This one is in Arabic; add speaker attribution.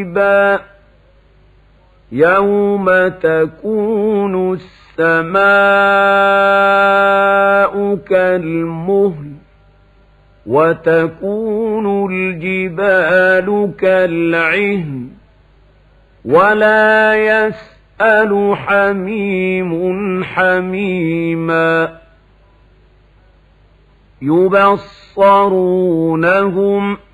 Speaker 1: يوم تكون السماء كالمهل وتكون الجبال كالعهن ولا يسأل حميم حميما يبصرونهم